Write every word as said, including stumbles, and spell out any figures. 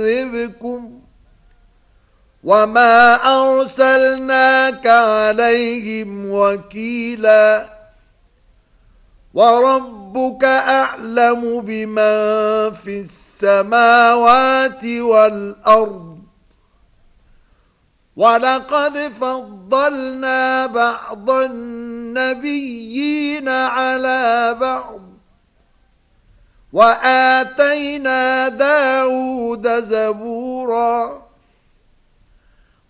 نعذبكم وما أرسلناك عليهم وكيلا وربك أعلم بمن في السماوات والأرض ولقد فضلنا بعض النبيين على بعض وآتينا داود زبورا